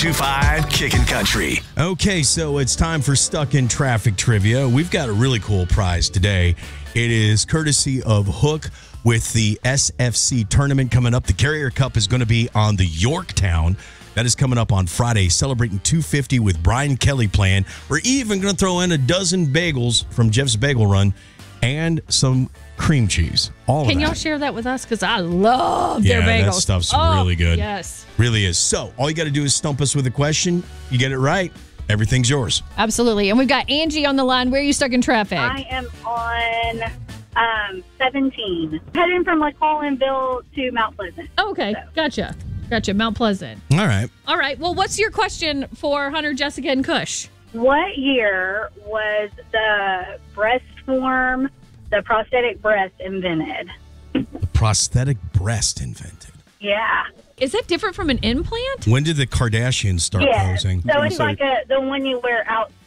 92.5 Kickin' Country. Okay, so it's time for Stuck in Traffic Trivia. We've got a really cool prize today. It is courtesy of Hook with the SFC tournament coming up. The Carrier Cup is going to be on the Yorktown. That is coming up on Friday, celebrating 250 with Brian Kelly playing. We're even going to throw in a dozen bagels from Jeff's Bagel Run and some cream cheese. Can y'all share that with us? Because I love their bagels. Yeah, that stuff's really good. Yes. Really is. So all you got to do is stump us with a question. You get it right, everything's yours. Absolutely. And we've got Angie on the line. Where are you stuck in traffic? I am on 17. Heading from Hollandville to Mount Pleasant. Okay. Gotcha. Mount Pleasant. All right. Well, what's your question for Hunter, Jessica, and Kush? What year was the breast form, the prosthetic breast, invented? The prosthetic breast invented. Yeah. Is that different from an implant? When did the Kardashians start posing? So it's like the one you wear